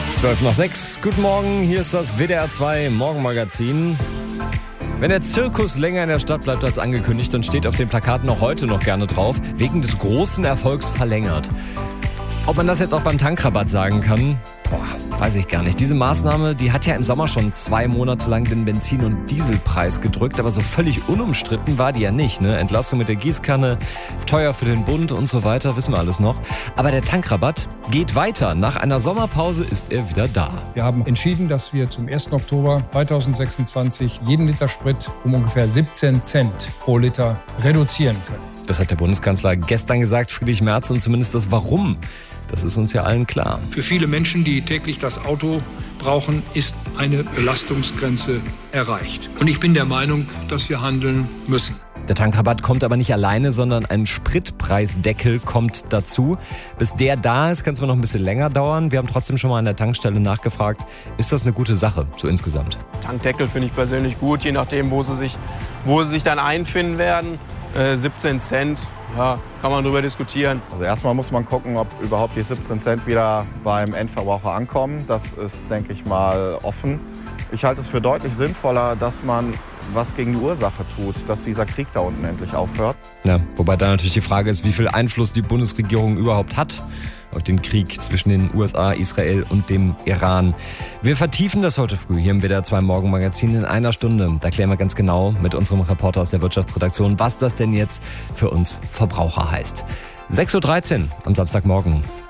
5:12. Guten Morgen, hier ist das WDR 2 Morgenmagazin. Wenn der Zirkus länger in der Stadt bleibt als angekündigt, dann steht auf den Plakaten auch heute noch gerne drauf, wegen des großen Erfolgs verlängert. Ob man das jetzt auch beim Tankrabatt sagen kann, weiß ich gar nicht. Diese Maßnahme, die hat ja im Sommer schon 2 Monate lang den Benzin- und Dieselpreis gedrückt, aber so völlig unumstritten war die ja nicht, ne? Entlastung mit der Gießkanne, teuer für den Bund und so weiter, wissen wir alles noch. Aber der Tankrabatt geht weiter. Nach einer Sommerpause ist er wieder da. Wir haben entschieden, dass wir zum 1. Oktober 2026 jeden Liter Sprit um ungefähr 17 Cent pro Liter reduzieren können. Das hat der Bundeskanzler gestern gesagt, Friedrich Merz, und zumindest das Warum. Das ist uns ja allen klar. Für viele Menschen, die täglich das Auto brauchen, ist eine Belastungsgrenze erreicht. Und ich bin der Meinung, dass wir handeln müssen. Der Tankrabatt kommt aber nicht alleine, sondern ein Spritpreisdeckel kommt dazu. Bis der da ist, kann es noch ein bisschen länger dauern. Wir haben trotzdem schon mal an der Tankstelle nachgefragt, ist das eine gute Sache, so insgesamt? Tankdeckel finde ich persönlich gut, je nachdem, wo sie sich dann einfinden werden. 17 Cent, ja, kann man drüber diskutieren. Also erstmal muss man gucken, ob überhaupt die 17 Cent wieder beim Endverbraucher ankommen. Das ist, denke ich mal, offen. Ich halte es für deutlich sinnvoller, dass man was gegen die Ursache tut, dass dieser Krieg da unten endlich aufhört. Ja, wobei da natürlich die Frage ist, wie viel Einfluss die Bundesregierung überhaupt hat auf den Krieg zwischen den USA, Israel und dem Iran. Wir vertiefen das heute früh hier im WDR 2 Morgenmagazin in einer Stunde. Da klären wir ganz genau mit unserem Reporter aus der Wirtschaftsredaktion, was das denn jetzt für uns Verbraucher heißt. 6:13 Uhr am Samstagmorgen.